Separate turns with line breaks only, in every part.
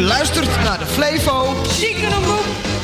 luistert naar de Flevo Ziekenomroep.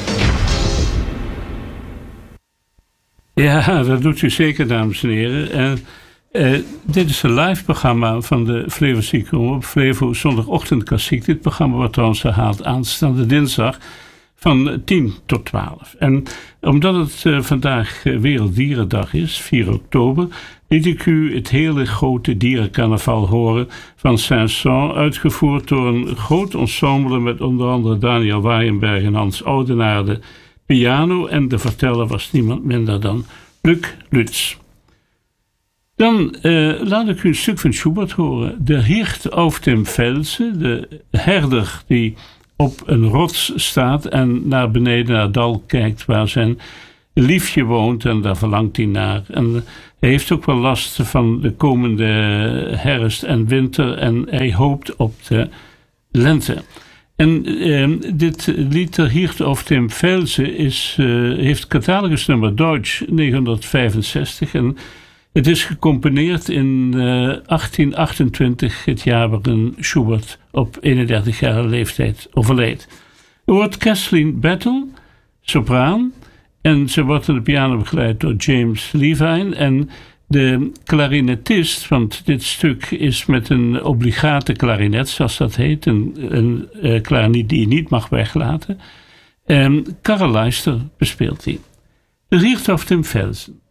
Ja, dat doet u zeker, dames en heren. Dit is een live programma van de Flevo Ziekenomroep op Flevo zondagochtend klassiek. Dit programma wordt trouwens herhaald aanstaande dinsdag van 10 tot 12. En omdat het vandaag Werelddierendag is, 4 oktober, liet ik u het hele grote dierencarnaval horen van Saint-Saëns, uitgevoerd door een groot ensemble met onder andere Daniel Waaijenberg en Hans Oudenaarde piano, en de verteller was niemand minder dan Luc Lutz. Dan laat ik u een stuk van Schubert horen. De Hirt auf dem Felse, de herder die op een rots staat en naar beneden naar het dal kijkt waar zijn liefje woont, en daar verlangt hij naar. En hij heeft ook wel last van de komende herfst en winter en hij hoopt op de lente. En dit lied Der Hirt auf dem Felse heeft catalogus nummer Deutsch 965 en het is gecomponeerd in 1828, het jaar waarin Schubert op 31-jarige leeftijd overleed. Er wordt Kathleen Battle, sopraan, en ze wordt aan de piano begeleid door James Levine. En de klarinetist, want dit stuk is met een obligate klarinet, zoals dat heet, een klarinet die je niet mag weglaten. Karel Leister bespeelt die. De Hirt auf dem Felsen.